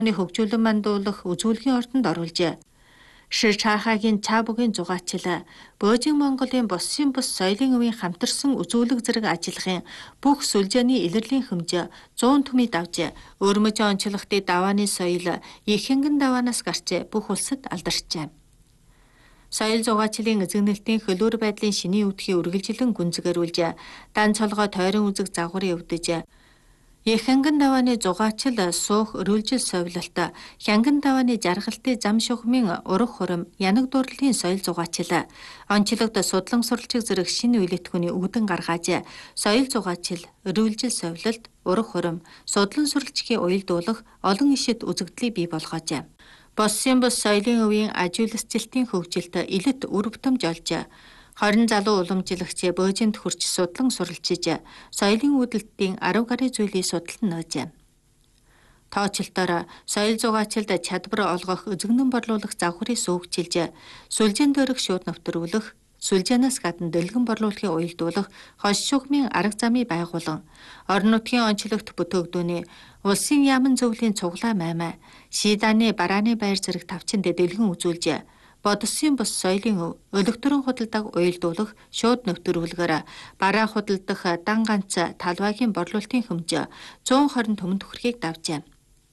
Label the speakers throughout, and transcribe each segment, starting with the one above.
Speaker 1: хөгжүүлэн мандуулах үзүүлгийн ордонд оруулжээ. Шир Чаахагийн Чаабугийн зугаачил Бөөжин Монголын босын бус соёлын өвийн хамтарсан үзүүлэг зэрэг ажиллахын бүх сүлжээний илэрлийн хэмжээ 100 түмэд авч өрмөж онцлогтын давааны соёл ихэнхэн даваанаас гарч бүх улсад алдарчээ. Соёл зугаачлийн эзэгнэлтийн хөлөөр байдлын шинийн үүдхийг үргэлжлэн гүнзгийрүүлж, дан цолгой тойрон үзэг загварын өвдөж, Ихэнхэн давааны зугаачил суух өрүүлжил совилалт, хянган давааны жаргалтын зам шухмын урах хурам, янаг дурлалын соёл зугаачил, онцлогт судлан суралцыг зэрэг шинэ үйлэтгүүний үүдэн гаргааж, соёл зугаачил, өрүүлжил совилалт, урах хурам, судлан суралцгийн уялдуулах олон ишид үзэгдлийг бий болгоож, босын бус соёлын өвийн аж үйлсжилтийн хөгжилд илэт үр бүтэмж олж, 20 залуу уламжлагч Бөөжинд хүрч судлан суралцж, соёлын үүдэлтийн 10 гаруй зүйлийг судалсан нөөж. Тоочлолтоор соёл зугаачилд чадвар олгох, өзгөнөн борлуулах завхрыг сүүгчилж, сүлжээн дээрх шууд навтруулах, сүлжээнээс гадна дэлгэн борлуулахыг уялдуулах, хос шугмын арга замыг байгуулан, орон нутгийн онцлогт бүтээгдүүний улсын яаман зөвлийн цуглаа маймаа, шийдааны барааны байр зэрэг тавчинд дэлгэн үзүүлж, бодосын бус соёлын өв, өлөгтөрөн худалдааг уялдуулах, шууд нөтрүүлгээр бараа худалдах дан ганц талбайгийн борлуулалтын хэмжээ 120 түмэн төгрөгийг давжээ.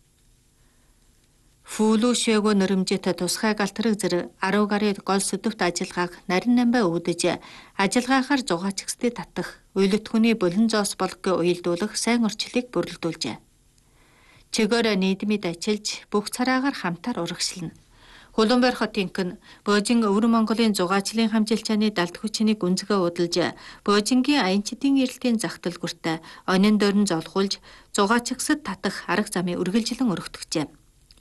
Speaker 1: Фүүлүү шээгөө нэрэмжит тусгай галтрэг зэрэг 10 гаруй гол сэдвт ажиллагааг нарийн намбай үүдэж, ажиллагаагаар зугаачгсдыг татах, үйлэтгүүний болон зоос болгоё уялдуулах сайн орчлыг бүрэлдүүлжээ. Чигээр нийдмид ажиллаж, бүх цараагаар хамтаар урагшлана. Хулуунбайр хотынх нь Бөөжин Өвөр Монголын зугаачлийн хамжилчааны далд хүчний гүнзгий удалж, Бөөжингийн аянчдын эрэлтийн зах дэлгүүрт онин дөрн золгуулж, зугаачгсад татах арга замыг үргэлжлэн өргөтгчээ.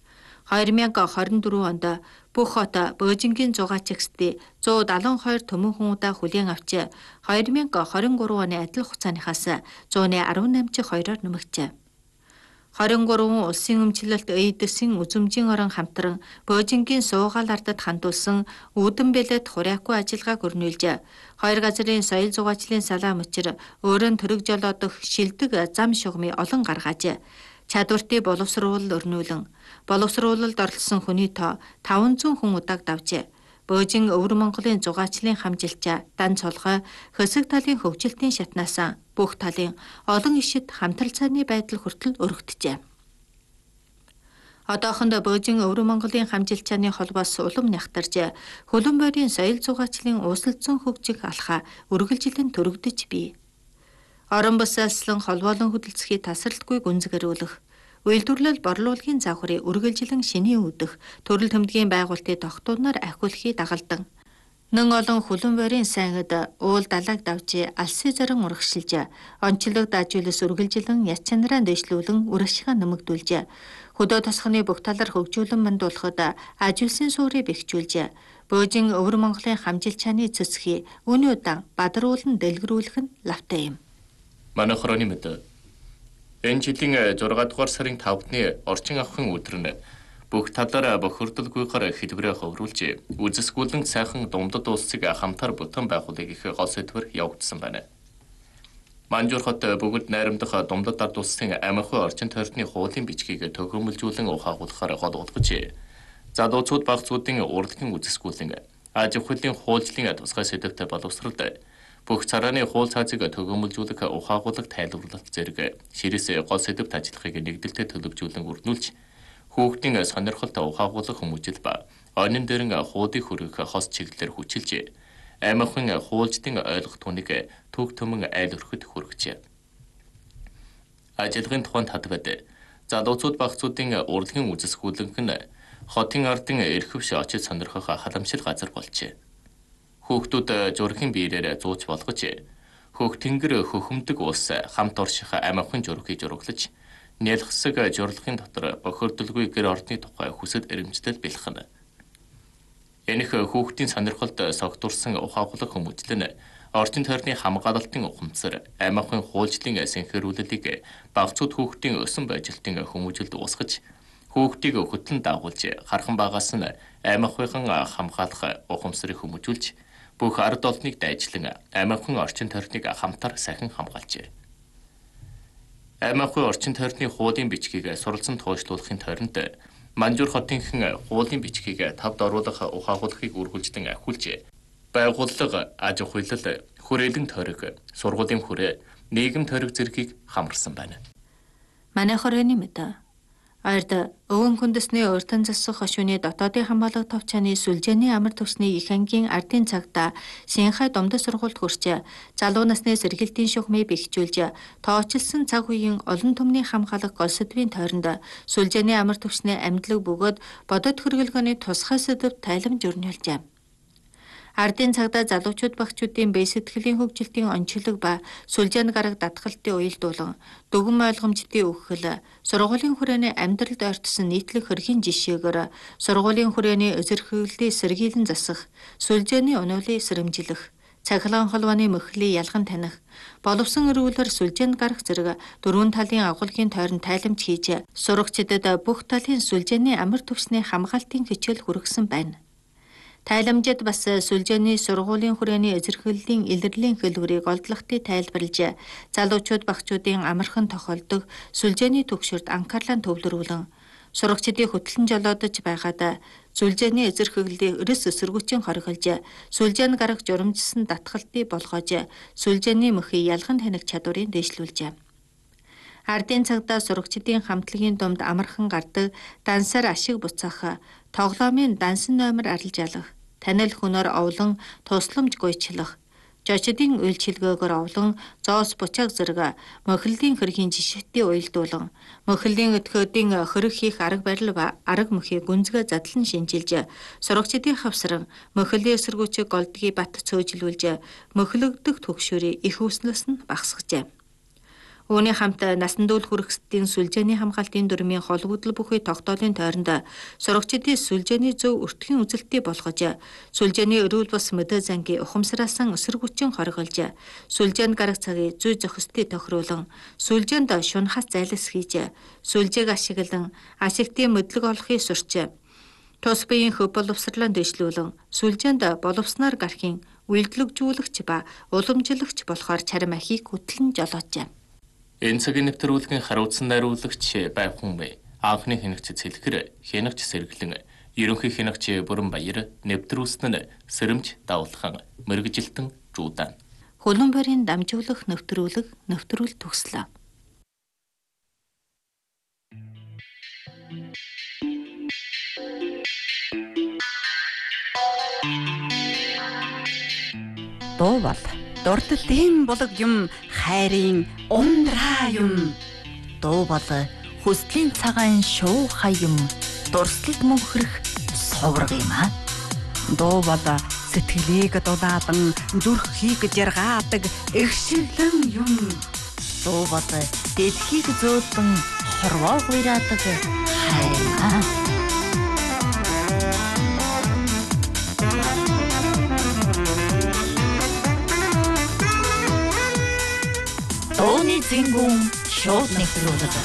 Speaker 1: 2024 онд бүх хот Бөөжингийн зугаачгсдыг 172 төмөн хүмүүдээ хүлээн авч, 2023 оны адил хугацааныхаас 118-2-оор нэмэгджээ. 23 улсын өмчлөлт эйдэсийн үзмжийн орон хамтран Бөөжингийн суугаал ардад хандуулсан үүдэн бэлэт хурайхгүй ажиллагааг өрнүүлж, хоёр газрын соёл зугаачлийн салаа мөчир өөрөнд төрөг жолоодох шилдэг зам шугмыг олон гаргааж, чадвартыг боловсруулалт өрнүүлэн, боловсруулалт оролцсон хүний тоо 500 хүн удааг давж, Бөөжин Өвөр Монголын зугаачлийн хамжилчаа дан цолгой хөсөг талын хөгжилтийн шатнаас бүх талын олон ишид хамтралцааны байдал хүртэл өргөдөжээ. Одоохондоо Бөөжин Өвөр Монголын хамжилчааны холбоос улам нягтарж, Хулуунбайрын соёл зугаачлийн uuslцсан хөгжих алхаа үргэлжлэн төрөгдөж бий. Орон бусаалслан холбоолон хөдөлцөхийг тасралтгүй гүнзгийрүүлэх, үйлдвэрлэл борлуулалтын завхрыг үргэлжлэн шинийн үүдэх, төрөл төмдгийн байгуулалтын тогтооноор ахиулахыг дагалдан, нэн олон Хулуунбайрын сайнад уул далайг давж, алсын зорин урагшилж, онцлог даажуулс үргэлжлэн яс чанараа дэвшлүүлэн үр ашигаа нэмэгдүүлж, хөдөө тосгоны бүх талаар хөгжүүлэн мандуулахад аж үйлсийн суурийг бэхжүүлж, Бөөжин Өвөр Монголын хамжилчааны цэцгийг үний удаан бадаруулан дэлгэрүүлэх нь лавтай юм.
Speaker 2: Манай хорооны мэд энэ жилийн 6 дугаар сарын 5-ны орчин авахын өдөр нь бүх талаараа бохирдолгүйгээр хэлбэрээ хөврүүлж, үзэсгүүлэн сайхан Думдад улсыг хамтаар бүтэн байгуулах их гол сэдвэр явагдсан байна. Манжуур хот бүгд найрамдах Думдад ард улсын амархуй орчин тойрны хуулийн бичгийг төгөөмөлжүүлэн ухаагуулахаар гол болгож, залуучууд багцуудын урлагийн үзэсгүүлэн аж ахуйн хуулийн тусгай сэдвтэй боловсролд бүх царааны хуул цаазыг төгөөмөлжүүлэх ухаагуулах тайлбарлалт зэрэг ширээс гол сэдвт ажиллахыг нэгдэлтэй төлөвжүүлэн өрнүүлж, хүүхдийн сонирхолтой ухаагуулах хүмүүжил ба онин дээрэн хуудыг хүргэх хос чиглэлээр хүчилж, амархын хуулждын ойлгох түүнийг төг төмөн айл өрхөд хүргэжээ. Ажиллагын тухайд хадвад залуучууд багцуудын урлагийн үзэсгүүлэнх нь хотын ардын эрхвш очиж сонирхох халамжил газар болжээ. Хүүхдүүд зургийн биеэрээ зууч болгож, хөөх тэнгэр хөхөмдөг ус хамт орших амархан зургийг зураглаж, нялхсаг журлагын дотор бохирдолгүй гэр ордны тухай хүсэл эрмжлэл бэлхэнэ. Энэх хүүхдийн сонирхолд согтурсан ухаагуулах хүмүүжил нь орчин тойрны хамгаалалтын ухамсар, амархан хуулжлын сэнхэрүүлэлийг багцууд хүүхдийн өсөн байжилтын хүмүүжилд уусгаж, хүүхдийг хөтлөн дагуулж, хархан багаас нь амархүйхан хамгаалах ухамсарыг хүмүүжүүлж, бүх ард олныг дайжлан амархан орчин тойрныг хамтар сахин хамгаалжээ. Аймаггүй орчин тойрны хуулийн бичгийг суралцсан тоошлуулахын тойронд Манжуур хотынхан хуулийн бичгийг тавд оруулах ухаагуулгыг үргэлжлэн ахиулжээ. Байгууллага, аж ахуй, хүрээлэн тойрог, сургуулийн хүрээ, нийгэм тойрог зэргийг хамарсан байна.
Speaker 1: Манай хорооны мэд. Ойрд өвөн хүндэсний уртан засах хошууны дотоодын хамгаалалт товчааны сүлжээний амар төвсний их ангийн ардын цагта Синхай домдос сургуульд хүрч залуу насны сэргэлтийн шугамыг бэхжүүлж тоочилсан цаг үеийн олон түмний хамгаалах гол сэдвийн тойронд сүлжээний амар төвсний амьдлаг бөгөөд бодит хөргөлгөөний тусгай сэдвт тайламж өрнүүлжээ. Ардын цагдаа залуучууд багчуудын бие сэтгэлийн хөгжилтийн онцлог ба сүлжээнд гарах датгалтын уялдуулан дүгэн ойлгомжтын өгөхөл сургуулийн хүрээний амьдралд ойртсон нийтлэг хэргийн жишээгээр сургуулийн хүрээний özөрхөглөлтийн сэргийлэн засах, сүлжээний өнөөлийг сэрэмжлэх, цахилгаан холбооны мөхлийг ялган таних, боловсон өргүүлэр сүлжээнд гарах зэрэг дөрвөн талын агуулгын тойронд тайламж хийж сурагчдад бүх талын сүлжээний амар төвсний хамгаалтын хичээл хүргэсэн байна. Тайламжид бас сүлжээний сургуулийн хүрээний эзэрхлэлийн илэрлийн хэлбэрийг олдлогтой тайлбарлаж, залуучууд багчуудын амархан тохиолдог сүлжээний төгшөрт анхаарлаа төвлөрүүлэн, сурагчдын хөтлөн жолоодож байгаад сүлжээний эзэрхлэлийг эрс эсэргүүцэн хоригдолж, сүлжээнд гарах журамжсан датгалтыг болгоож, сүлжээний мөхийг ялган таних чадварыг дэвшлүүлжээ. Ардын цагдаа сурагчдын хамтлагийн дунд амархан гардаг дансаар ашиг буцаах, тоглоомын дансан номер арилж алах, танил хүнээр овлон тусламж гуйчлах, жочдын үйлчилгээгөр овлон зоос бучааг зэрэг мөхлийн хэргийн жишээтэй уялдуулан, мөхлийн өтгөөдийн хөрөг хийх арга барил ба арга мөхийг гүнзгий задлан шинжилж, сурагчдын хавсран мөхлийн эсэргүүцийг голдгийг бат цөөжлүүлж, мөхлөгдөх төгшөөрийг их үүснээс нь багасгажээ. Үүний хамт насан турш хүргэсдийн сүлжээний хамгаалтын дүрмийн холбогдол бүхий тогтоолын тойронд сурагчдын сүлжээний зөв өртгийн үзэлтийг болгож, сүлжээний өрөөл бус мэдээ зангийн ухамсараасан эсэргүүцэн хоригдолж, сүлжээнд гарах цагийг зүй зохистыг тохируулан, сүлжээнд шунхас зайлс хийж, сүлжээг ашиглан ашигтын мэдлэг олохыг сурч, тус биеийн хөв боловсролоо дэвшлүүлэн, сүлжээнд боловсноор гарахын үйлдэлжүүлэгч ба уламжлагч болохоор чарам ахийг хөтлөн жолоожээ.
Speaker 2: Энэ цагийн нэвтрүүлгийн хариуцсан найруулагч Байхун Мэй, анхны хянагч Цэлхэр, хянагч Сэргэлэн, ерөнхий хянагч Бүрэн Баяр, нэвтрүүлсэн нь Сэрэмж Давлхан, мэргэжилтэн Жуудан.
Speaker 1: Хөлөн барийн дамжуулах нэвтрүүл төгслөө.
Speaker 3: Дуу бол дурдл дэм болог юм, хайрын ундраа юм. Дуу бол хүслийн цагаан шуу хай юм, дурслыг мөнхрөх сувраг юм аа. Дуу бол сэтгэлийг дулаадан зүрхийг жаргаадаг эршинлэн юм. Дуу бол дэлхийг зөөлөн хорвоо гуйраадаг хайр аа. Дууны зингүүн шууд нэвтрүүлэг.